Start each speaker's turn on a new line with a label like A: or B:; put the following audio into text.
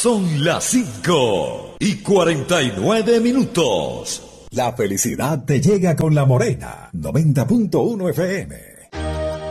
A: Son las 5:49.
B: La felicidad te llega con La Morena, 90.1 FM.